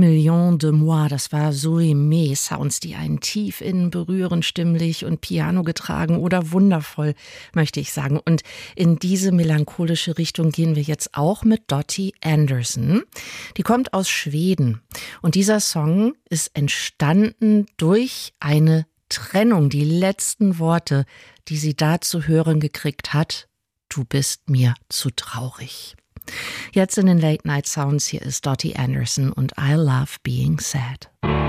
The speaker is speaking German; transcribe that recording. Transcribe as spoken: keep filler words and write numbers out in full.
Million de Moi, das war Zoé May, Sounds, die einen tief innen berühren, stimmlich und Piano getragen oder wundervoll, möchte ich sagen. Und in diese melancholische Richtung gehen wir jetzt auch mit Dottie Anderson. Die kommt aus Schweden und dieser Song ist entstanden durch eine Trennung. Die letzten Worte, die sie da zu hören gekriegt hat: Du bist mir zu traurig. Jetzt in den Late Night Sounds, hier ist Dottie Anderson und I Love Being Sad.